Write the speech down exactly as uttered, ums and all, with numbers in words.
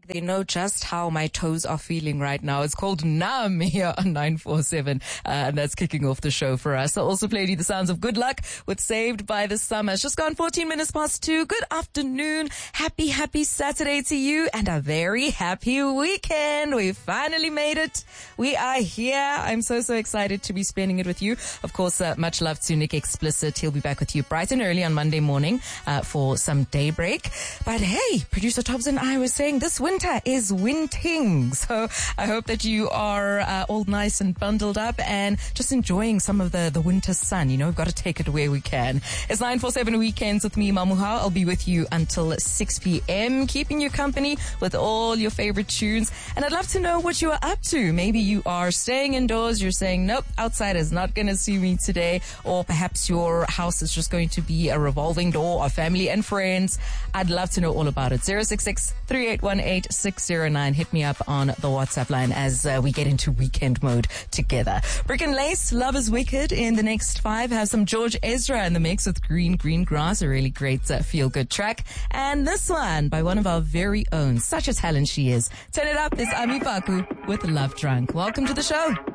They know just how my toes are feeling right now. It's called Numb here on nine four seven, uh, and that's kicking off the show for us. I also played you the sounds of Good Luck with Saved by the Summer. It's just gone fourteen minutes past two. Good afternoon. Happy, happy Saturday to you and a very happy weekend. We finally made it. We are here. I'm so, so excited to be spending it with you. Of course, uh, much love to Nick Explicit. He'll be back with you bright and early on Monday morning uh, for some daybreak. But hey, producer Tobbs and I were saying this winter is winting. So I hope that you are uh, all nice and bundled up and just enjoying some of the, the winter sun. You know, we've got to take it where we can. It's nine four seven Weekends with me, Mamuha. I'll be with you until six p.m., keeping you company with all your favorite tunes. And I'd love to know what you are up to. Maybe you are staying indoors. You're saying, nope, outside is not going to see me today. Or perhaps your house is just going to be a revolving door of family and friends. I'd love to know all about it. zero six six, three eight one eight, six zero nine. Hit me up on the WhatsApp line as uh, we get into weekend mode together. Brick and Lace, Love is Wicked in the next five. Have some George Ezra in the mix with Green Green Grass, a really great uh, feel-good track. And this one by one of our very own. Such a talent she is. Turn it up. This Ami Paku with Love Drunk. Welcome to the show.